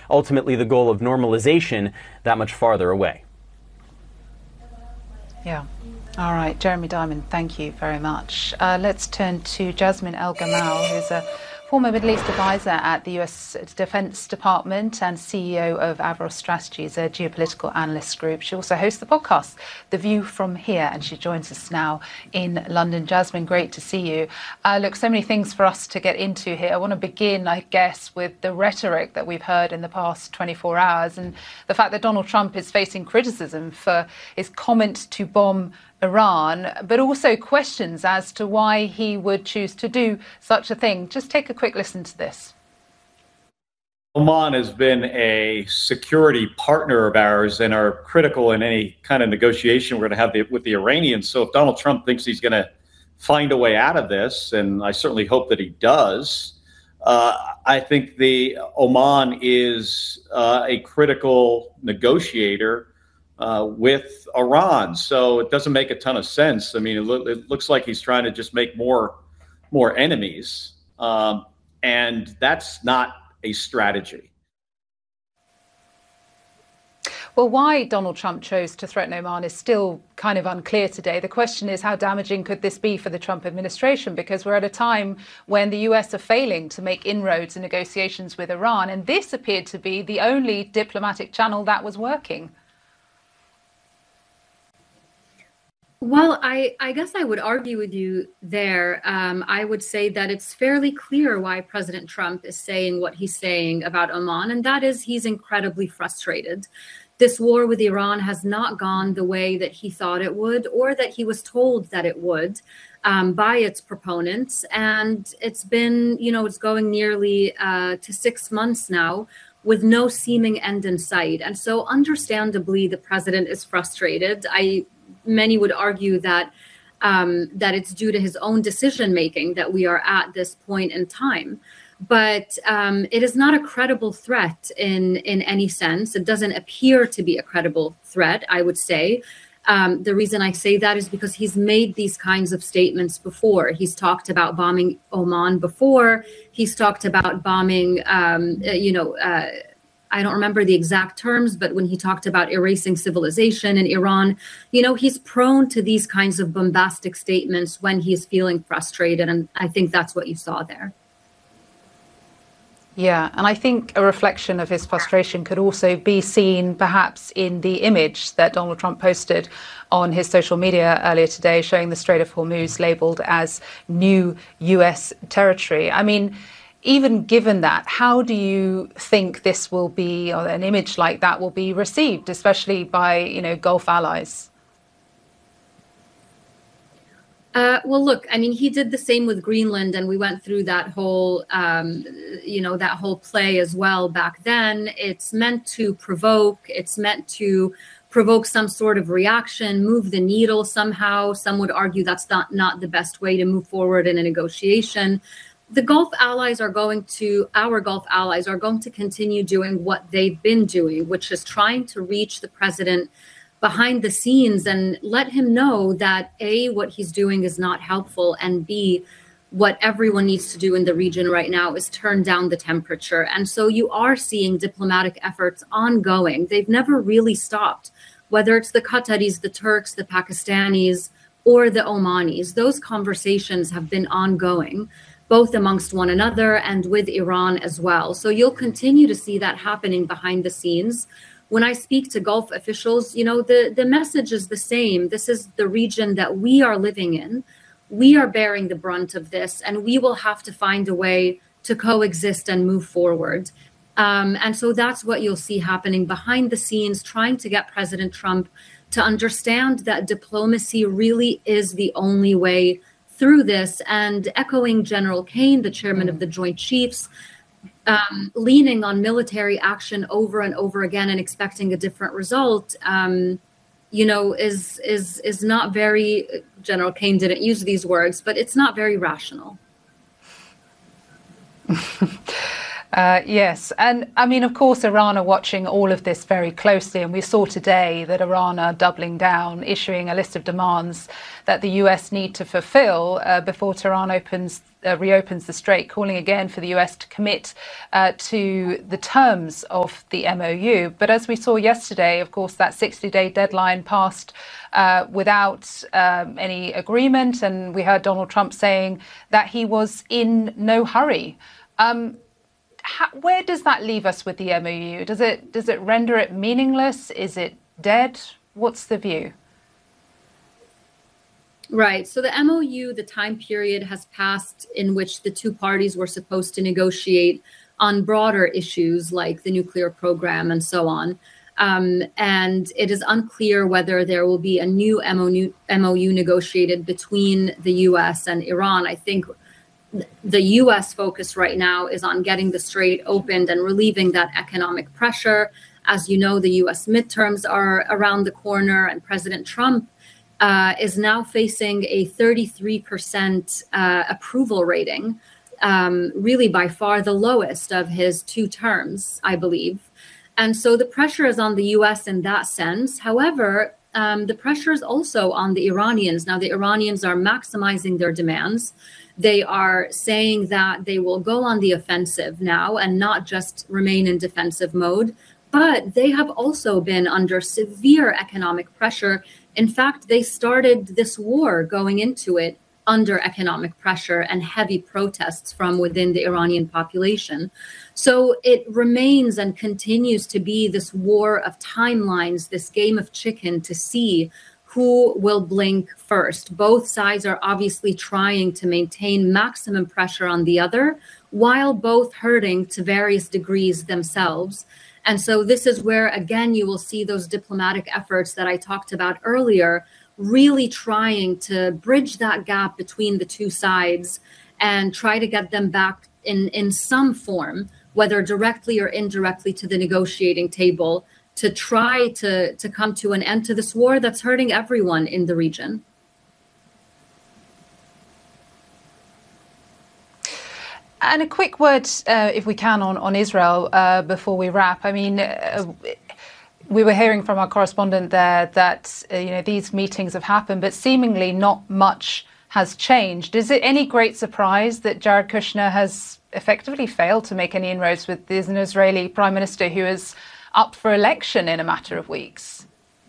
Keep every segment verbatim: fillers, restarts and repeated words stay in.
ultimately the goal of normalization that much farther away. Yeah. All right, Jeremy Diamond, thank you very much. Uh, let's turn to Jasmine El-Gamal, who's a former Middle East advisor at the U S Defense Department and C E O of Avros Strategies, a geopolitical analyst group. She also hosts the podcast, The View from Here, and she joins us now in London. Jasmine, great to see you. Uh, look, so many things for us to get into here. I want to begin, I guess, with the rhetoric that we've heard in the past twenty-four hours and the fact that Donald Trump is facing criticism for his comment to bomb Iran, but also questions as to why he would choose to do such a thing. Just take a quick listen to this. Oman has been a security partner of ours and are critical in any kind of negotiation we're going to have the, with the Iranians. So if Donald Trump thinks he's going to find a way out of this, and I certainly hope that he does, uh, I think the Oman is uh, a critical negotiator Uh, with Iran. So it doesn't make a ton of sense. I mean, it, lo- it looks like he's trying to just make more, more enemies. Um, and that's not a strategy. Well, why Donald Trump chose to threaten Oman is still kind of unclear today. The question is, how damaging could this be for the Trump administration? Because we're at a time when the U S are failing to make inroads in negotiations with Iran. And this appeared to be the only diplomatic channel that was working. Well, I, I guess I would argue with you there. Um, I would say that it's fairly clear why President Trump is saying what he's saying about Oman, and that is he's incredibly frustrated. This war with Iran has not gone the way that he thought it would, or that he was told that it would um, by its proponents. And it's been, you know, it's going nearly uh, to six months now with no seeming end in sight. And so understandably, the president is frustrated. I Many would argue that um, that it's due to his own decision making that we are at this point in time. But um, it is not a credible threat in in any sense. It doesn't appear to be a credible threat, I would say. Um, the reason I say that is because he's made these kinds of statements before. He's talked about bombing Oman before. He's talked about bombing, um, you know, uh, I don't remember the exact terms, but when he talked about erasing civilization in Iran, you know, he's prone to these kinds of bombastic statements when he's feeling frustrated. And I think that's what you saw there. Yeah, and I think a reflection of his frustration could also be seen perhaps in the image that Donald Trump posted on his social media earlier today, showing the Strait of Hormuz labeled as new U S territory. I mean, even given that, how do you think this will be, or an image like that will be received, especially by, you know, Gulf allies? Uh, well, look, I mean, he did the same with Greenland, and we went through that whole, um, you know, that whole play as well back then. It's meant to provoke. It's meant to provoke some sort of reaction, move the needle somehow. Some would argue that's not, not the best way to move forward in a negotiation. The Gulf allies are going to, our Gulf allies are going to continue doing what they've been doing, which is trying to reach the president behind the scenes and let him know that A, what he's doing is not helpful, and B, what everyone needs to do in the region right now is turn down the temperature. And so you are seeing diplomatic efforts ongoing. They've never really stopped, whether it's the Qataris, the Turks, the Pakistanis, or the Omanis. Those conversations have been ongoing, both amongst one another and with Iran as well. So you'll continue to see that happening behind the scenes. When I speak to Gulf officials, you know, the, the message is the same. This is the region that we are living in. We are bearing the brunt of this, and we will have to find a way to coexist and move forward. Um, and so that's what you'll see happening behind the scenes, trying to get President Trump to understand that diplomacy really is the only way through this. And echoing General Kane, the chairman of the Joint Chiefs, Um, leaning on military action over and over again and expecting a different result, um, you know, is is is not very. General Kane didn't use these words, but it's not very rational. Uh, yes, and I mean, of course, Iran are watching all of this very closely, and we saw today that Iran are doubling down, issuing a list of demands that the U S need to fulfill uh, before Tehran opens uh, reopens the Strait, calling again for the U S to commit uh, to the terms of the M O U. But as we saw yesterday, of course, that sixty-day deadline passed uh, without um, any agreement, and we heard Donald Trump saying that he was in no hurry. Um, How, where does that leave us with the M O U? Does it does it render it meaningless? Is it dead? What's the view? Right. So the M O U, the time period has passed in which the two parties were supposed to negotiate on broader issues like the nuclear program and so on. Um, and it is unclear whether there will be a new M O U negotiated between the U S and Iran. I think the U S focus right now is on getting the Strait opened and relieving that economic pressure. As you know, the U S midterms are around the corner, and President Trump uh, is now facing a thirty-three percent uh, approval rating, um, really by far the lowest of his two terms, I believe. And so the pressure is on the U S in that sense. However, um, the pressure is also on the Iranians. Now, the Iranians are maximizing their demands. They are saying that they will go on the offensive now and not just remain in defensive mode, but they have also been under severe economic pressure. In fact, they started this war going into it under economic pressure and heavy protests from within the Iranian population. So it remains and continues to be this war of timelines, this game of chicken to see who will blink first. Both sides are obviously trying to maintain maximum pressure on the other, while both hurting to various degrees themselves. And so this is where, again, you will see those diplomatic efforts that I talked about earlier, really trying to bridge that gap between the two sides and try to get them back in, in some form, whether directly or indirectly, to the negotiating table, to try to, to come to an end to this war that's hurting everyone in the region. And a quick word, uh, if we can, on, on Israel uh, before we wrap. I mean, uh, we were hearing from our correspondent there that uh, you know, these meetings have happened, but seemingly not much has changed. Is it any great surprise that Jared Kushner has effectively failed to make any inroads with an Israeli prime minister who is up for election in a matter of weeks?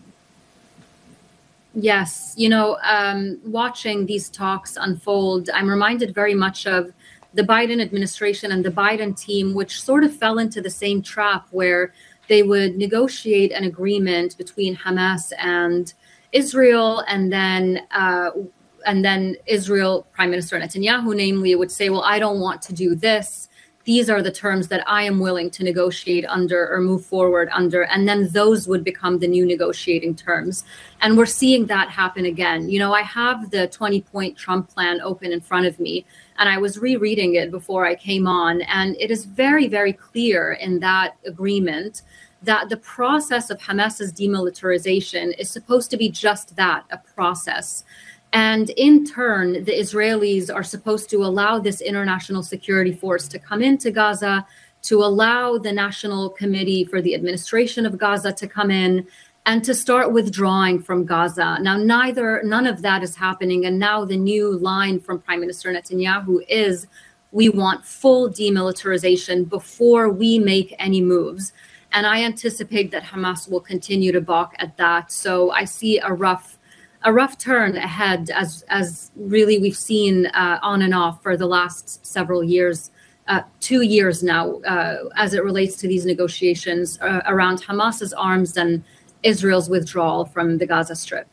Yes. You know, um, watching these talks unfold, I'm reminded very much of the Biden administration and the Biden team, which sort of fell into the same trap where they would negotiate an agreement between Hamas and Israel, and then uh, and then Israel Prime Minister Netanyahu, namely, would say, well, I don't want to do this. These are the terms that I am willing to negotiate under or move forward under. And then those would become the new negotiating terms. And we're seeing that happen again. You know, I have the twenty point Trump plan open in front of me, and I was rereading it before I came on. And it is very, very clear in that agreement that the process of Hamas's demilitarization is supposed to be just that, a process. And in turn, the Israelis are supposed to allow this international security force to come into Gaza, to allow the National Committee for the Administration of Gaza to come in, and to start withdrawing from Gaza. Now, neither, none of that is happening. And now the new line from Prime Minister Netanyahu is, we want full demilitarization before we make any moves. And I anticipate that Hamas will continue to balk at that. So I see a rough a rough turn ahead, as as really we've seen uh, on and off for the last several years, uh, two years now, uh, as it relates to these negotiations uh, around Hamas's arms and Israel's withdrawal from the Gaza Strip.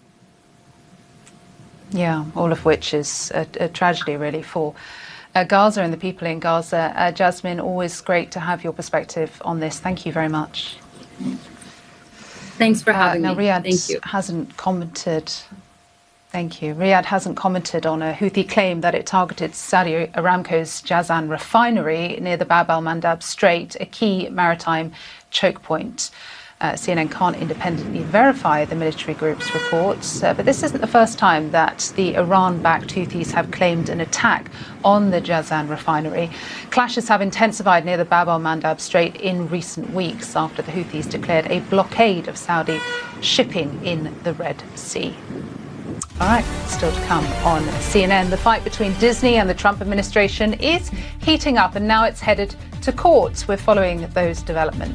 Yeah, all of which is a, a tragedy, really, for uh, Gaza and the people in Gaza. Uh, Jasmine, always great to have your perspective on this. Thank you very much. Thanks for having uh, now, me. Riyadh Thank you. hasn't commented. Thank you. Riyadh hasn't commented on a Houthi claim that it targeted Saudi Aramco's Jazan refinery near the Bab el-Mandab Strait, a key maritime choke point. Uh, C N N can't independently verify the military group's reports, uh, but this isn't the first time that the Iran-backed Houthis have claimed an attack on the Jazan refinery. Clashes have intensified near the Bab el-Mandab Strait in recent weeks after the Houthis declared a blockade of Saudi shipping in the Red Sea. All right, still to come on C N N. The fight between Disney and the Trump administration is heating up, and now it's headed to court. We're following those developments.